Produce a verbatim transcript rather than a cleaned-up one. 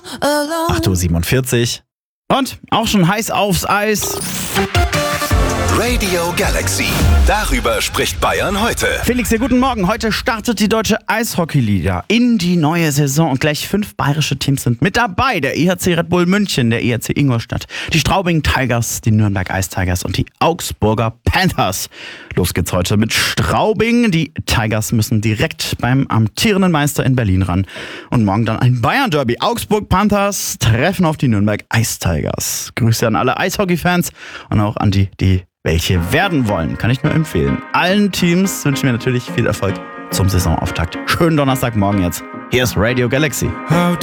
acht Uhr siebenundvierzig. Und auch schon heiß aufs Eis. Radio Galaxy. Darüber spricht Bayern heute. Felix, ja, guten Morgen. Heute startet die deutsche Eishockey-Liga in die neue Saison und gleich fünf bayerische Teams sind mit dabei. Der E H C Red Bull München, der E H C Ingolstadt, die Straubing Tigers, die Nürnberg Ice Tigers und die Augsburger Panthers. Los geht's heute mit Straubing. Die Tigers müssen direkt beim amtierenden Meister in Berlin ran. Und morgen dann ein Bayern-Derby. Augsburg Panthers treffen auf die Nürnberg Ice Tigers. Grüße an alle Eishockey-Fans und auch an die, die welche werden wollen, kann ich nur empfehlen. Allen Teams wünschen wir natürlich viel Erfolg zum Saisonauftakt. Schönen Donnerstagmorgen jetzt. Hier ist Radio Galaxy.